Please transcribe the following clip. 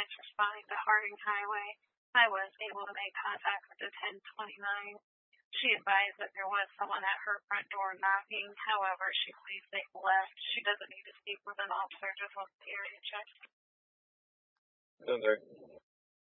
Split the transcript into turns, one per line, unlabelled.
paramedics responding to Harding Highway, I was able to make contact with the 1029. She advised that there was someone at her front door knocking. However, she believes they've left. She doesn't need to speak with an officer, just wants the area checked.
Okay.